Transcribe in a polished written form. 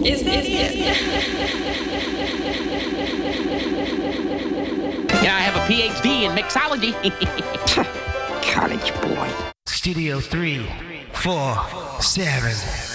Is that it? Yeah, I have a PhD in mixology. College boy. Studio 347.